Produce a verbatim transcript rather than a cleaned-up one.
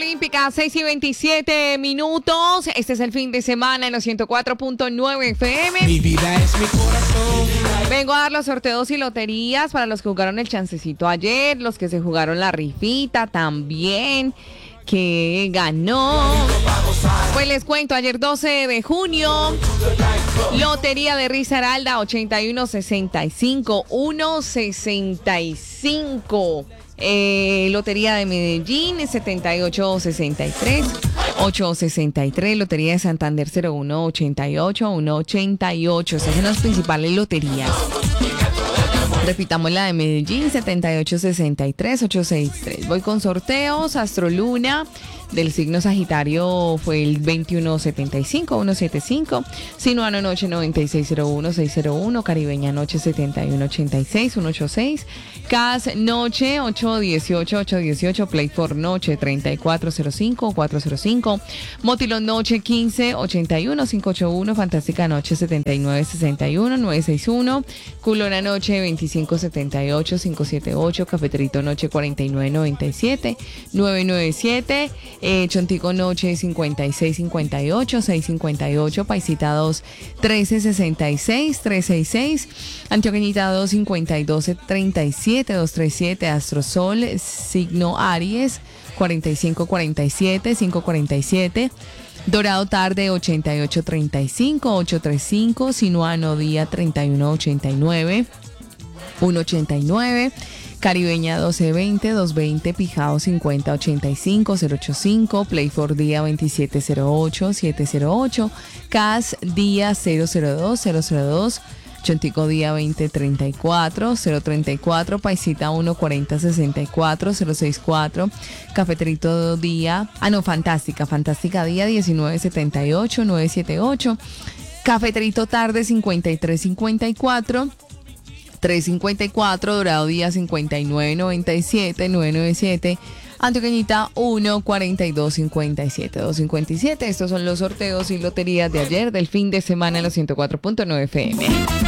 Olímpica, seis y veintisiete minutos. Este es el fin de semana en los ciento cuatro punto nueve F M. Mi vida es mi corazón. Vengo a dar los sorteos y loterías para los que jugaron el chancecito ayer, los que se jugaron la rifita también, que ganó. Pues les cuento, ayer doce de junio, lotería de Risaralda, ochenta y uno sesenta y cinco, uno sesenta y cinco. Eh, lotería de Medellín, setenta y ocho sesenta y tres, ocho sesenta y tres. Lotería de Santander, cero uno ochenta y ocho, uno ochenta y ocho. Esas son las principales loterías. Repitamos la de Medellín, setenta y ocho sesenta y tres, ocho sesenta y tres. Voy con sorteos. Astroluna del signo Sagitario fue el veintiuno setenta y cinco, ciento setenta y cinco. Sinuano Noche noventa y seis cero uno, seiscientos uno. Caribeña Noche setenta y uno ochenta y seis, ciento ochenta y seis. Cas Noche ocho dieciocho, ocho dieciocho. Play for Noche treinta y cuatro cero cinco, cuatrocientos cinco. Motilón Noche quince ochenta y uno, quinientos ochenta y uno. Fantástica Noche setenta y nueve sesenta y uno, novecientos sesenta y uno. Culona Noche veinticinco setenta y ocho, quinientos setenta y ocho. Cafeterito Noche cuarenta y nueve noventa y siete, novecientos noventa y siete. Eh, Chontico Noche cincuenta y seis cincuenta y ocho, seiscientos cincuenta y ocho. Paisita dos trece sesenta y seis, trescientos sesenta y seis. Antioqueñita dos cincuenta y dos treinta y siete, doscientos treinta y siete. Astrosol signo Aries cuarenta y cinco cuarenta y siete, quinientos cuarenta y siete. Dorado Tarde ochenta y ocho treinta y cinco, ochocientos treinta y cinco. Sinuano Día treinta y uno ochenta y nueve, ciento ochenta y nueve. Caribeña doce veinte, doscientos veinte. Pijao cincuenta ochenta y cinco, cero ochenta y cinco. Play for Día veintisiete cero ocho, setecientos ocho. Cas Día cero cero dos, cero cero dos. Chontico Día veinte treinta y cuatro, cero treinta y cuatro. Paisita uno cuarenta sesenta y cuatro, cero sesenta y cuatro. Cafeterito Día, ah no, Fantástica, Fantástica Día diecinueve setenta y ocho, novecientos setenta y ocho. Cafeterito Tarde cincuenta y tres cincuenta y cuatro, trescientos cincuenta y cuatro. Dorado Día cincuenta y nueve noventa y siete, novecientos noventa y siete. Antioqueñita uno cuarenta y dos cincuenta y siete, doscientos cincuenta y siete. Estos son los sorteos y loterías de ayer del fin de semana en los ciento cuatro punto nueve F M.